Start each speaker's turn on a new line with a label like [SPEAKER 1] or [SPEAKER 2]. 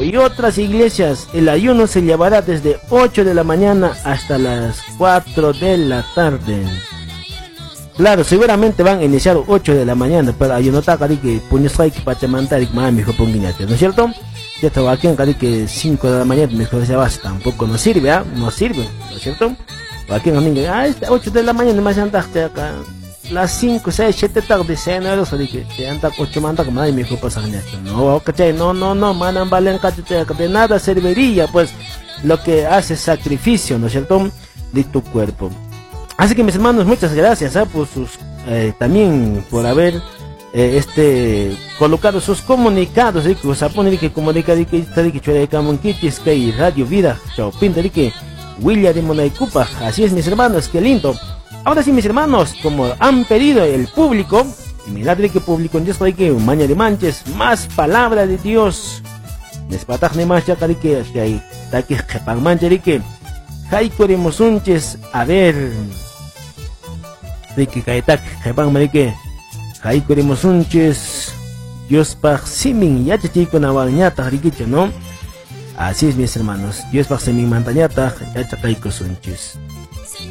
[SPEAKER 1] y otras iglesias el ayuno se llevará desde 8 de la mañana hasta las 4 de la tarde. Claro, seguramente van a iniciar 8 de la mañana, pero ayuno taca de que puños hay que pachamantar y mami ponguiñate, ¿no es cierto? Ya estaba aquí en que 5 de la mañana mejor se basta, tampoco nos sirve, ¿ah? No sirve, ¿no es cierto? Aquí en domingo, 8 de la mañana más andaste acá. Las 5, 6, 7 tarde, cena, eso de que te anda 8 manda como nadie me dijo pasar esto. No, ¿cachai? No, manan valen cachai, de nada serviría, pues, lo que hace sacrificio, ¿no es cierto? De tu cuerpo. Así que mis hermanos, muchas gracias, por sus, también por haber, colocado sus comunicados, que os apone que comunica de que está de que chore de camonquitis, que hay Radio Vida, chao, pinta de que William de Monaicupa, así es mis hermanos, qué lindo. Ahora sí, mis hermanos, como han pedido el público, y mirad que público en esto hay que maña de manches, más palabra de Dios. Despatajne más ya que hay, que jepan manche de que, jaikoremos unches, a ver, de que caetac, jepan de que, jaikoremos unches, Dios pag simin, ya te chico na bañata, riquicho, ¿no? Así es, mis hermanos, Dios pag simin mantañata, ya te caicos unches.